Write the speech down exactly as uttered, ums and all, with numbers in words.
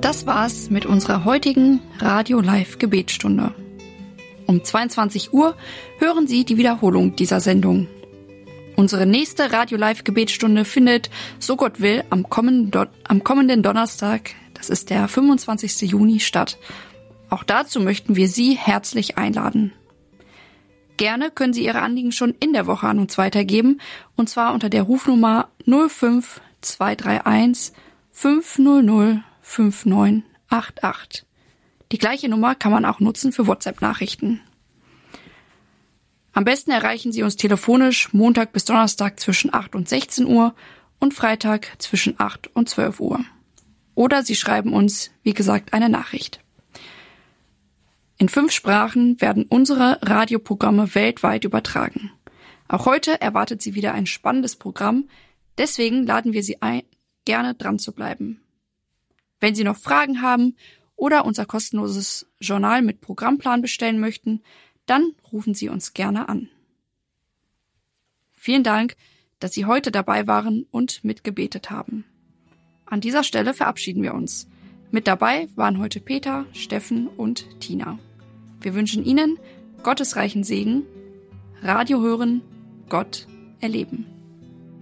Das war's mit unserer heutigen Radio-Live-Gebetsstunde. Um zweiundzwanzig Uhr hören Sie die Wiederholung dieser Sendung. Unsere nächste Radio-Live-Gebetsstunde findet, so Gott will, am kommenden, Do- am kommenden Donnerstag, das ist der fünfundzwanzigsten Juni, statt. Auch dazu möchten wir Sie herzlich einladen. Gerne können Sie Ihre Anliegen schon in der Woche an uns weitergeben, und zwar unter der Rufnummer null fünf zwei drei eins fünf null null fünf neun acht acht. Die gleiche Nummer kann man auch nutzen für WhatsApp-Nachrichten. Am besten erreichen Sie uns telefonisch Montag bis Donnerstag zwischen acht und sechzehn Uhr und Freitag zwischen acht und zwölf Uhr. Oder Sie schreiben uns, wie gesagt, eine Nachricht. In fünf Sprachen werden unsere Radioprogramme weltweit übertragen. Auch heute erwartet Sie wieder ein spannendes Programm, deswegen laden wir Sie ein, gerne dran zu bleiben. Wenn Sie noch Fragen haben oder unser kostenloses Journal mit Programmplan bestellen möchten, dann rufen Sie uns gerne an. Vielen Dank, dass Sie heute dabei waren und mitgebetet haben. An dieser Stelle verabschieden wir uns. Mit dabei waren heute Peter, Steffen und Tina. Wir wünschen Ihnen gottesreichen Segen, Radio hören, Gott erleben.